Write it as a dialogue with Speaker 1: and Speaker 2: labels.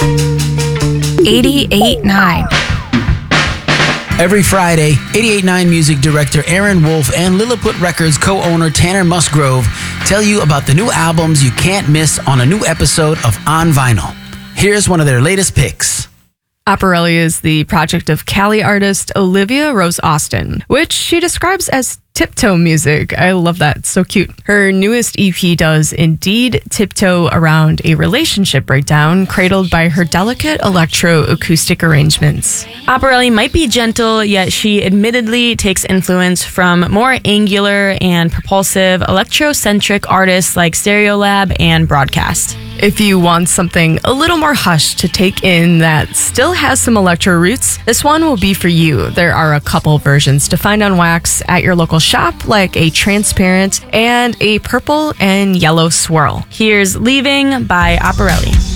Speaker 1: 88.9.
Speaker 2: Every Friday, 88.9 music director Aaron Wolf and Lilliput Records co-owner Tanner Musgrove tell you about the new albums you can't miss on a new episode of On Vinyl. Here's one of their latest picks.
Speaker 1: Operelli is the project of Cali artist Olivia Rose Austin, which she describes as tiptoe music. I love that. It's so cute. Her newest EP does indeed tiptoe around a relationship breakdown, cradled by her delicate electro-acoustic arrangements.
Speaker 3: Operelli might be gentle, yet she admittedly takes influence from more angular and propulsive electrocentric artists like Stereolab and Broadcast.
Speaker 1: If you want something a little more hushed to take in that still has some electro roots, this one will be for you. There are a couple versions to find on wax at your local shop, like a transparent and a purple and yellow swirl.
Speaker 3: Here's Leaving by Operelli.